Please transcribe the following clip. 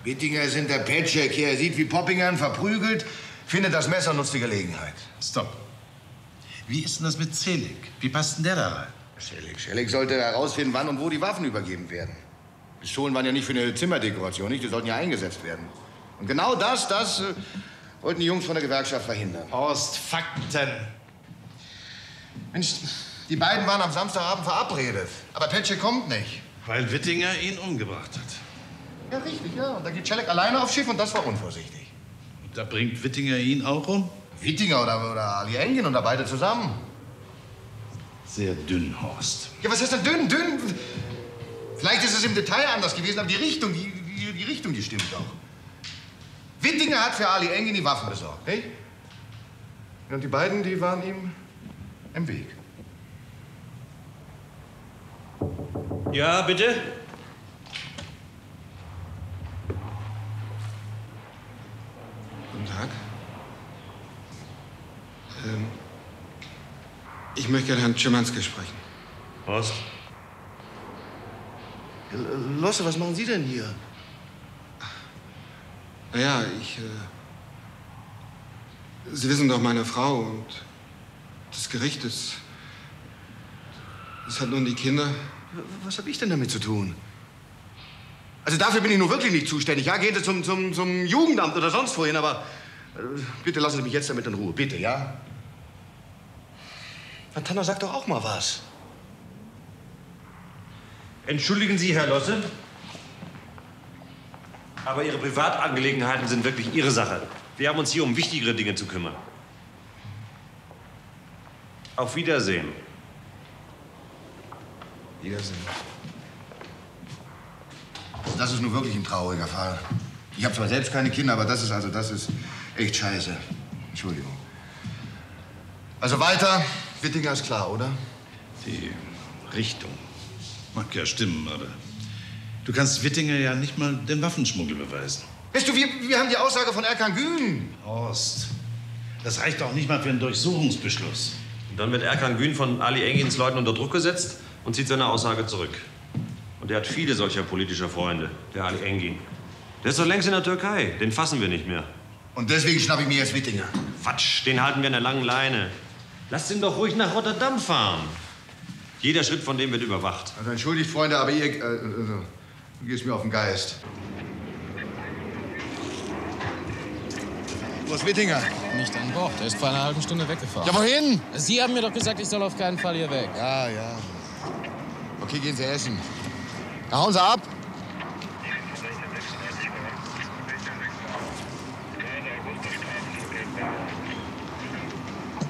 Wittinger ist hinter Petschek hier. Er sieht, wie Poppinger ihn verprügelt, findet das Messer und nutzt die Gelegenheit. Stopp. Wie ist denn das mit Zelig? Wie passt denn der da rein? Schelig sollte herausfinden, wann und wo die Waffen übergeben werden. Pistolen waren ja nicht für eine Zimmerdekoration, nicht? Die sollten ja eingesetzt werden. Und genau das wollten die Jungs von der Gewerkschaft verhindern. Horst, Fakten. Mensch, die beiden waren am Samstagabend verabredet. Aber Petschek kommt nicht. Weil Wittinger ihn umgebracht hat. Ja, richtig, ja. Und da geht Scheleck alleine aufs Schiff und das war unvorsichtig. Und da bringt Wittinger ihn auch um? Wittinger oder Ali Engin oder beide zusammen. Sehr dünn, Horst. Ja, was ist denn dünn? Dünn? Vielleicht ist es im Detail anders gewesen, aber die Richtung, die Richtung, die stimmt doch. Wittinger hat für Ali Engin die Waffen besorgt, nicht? Und die beiden, die waren ihm im Weg. Ja, bitte? Guten Tag. Ich möchte gerne Herrn Schimanski sprechen. Horst? Losse, was machen Sie denn hier? Naja, Sie wissen doch, meine Frau und das Gericht, das hat nun die Kinder. Was habe ich denn damit zu tun? Also dafür bin ich nun wirklich nicht zuständig. Ja, gehen Sie zum Jugendamt oder sonst wohin, aber bitte lassen Sie mich jetzt damit in Ruhe. Bitte, ja? Tanner, sag doch auch mal was. Entschuldigen Sie, Herr Losse, aber Ihre Privatangelegenheiten sind wirklich Ihre Sache. Wir haben uns hier um wichtigere Dinge zu kümmern. Auf Wiedersehen. Wiedersehen. Das ist nun wirklich ein trauriger Fall. Ich habe zwar selbst keine Kinder, aber das ist echt scheiße. Entschuldigung. Also weiter. Wittinger ist klar, oder? Die Richtung mag ja stimmen, aber du kannst Wittinger ja nicht mal den Waffenschmuggel beweisen. Weißt du, wir haben die Aussage von Erkan Gün. Horst, das reicht auch nicht mal für einen Durchsuchungsbeschluss. Und dann wird Erkan Gün von Ali Engins Leuten unter Druck gesetzt und zieht seine Aussage zurück. Und er hat viele solcher politischer Freunde, der Ali Engin. Der ist doch längst in der Türkei. Den fassen wir nicht mehr. Und deswegen schnapp ich mir jetzt Wittinger. Quatsch, den halten wir an der langen Leine. Lasst ihn doch ruhig nach Rotterdam fahren. Jeder Schritt von dem wird überwacht. Also entschuldigt, Freunde, aber du gehst mir auf den Geist. Wo ist Wittinger? Nicht an Bord. Er ist vor einer halben Stunde weggefahren. Ja, wohin? Sie haben mir doch gesagt, ich soll auf keinen Fall hier weg. Ja. Okay, gehen Sie essen. Na, hauen Sie ab.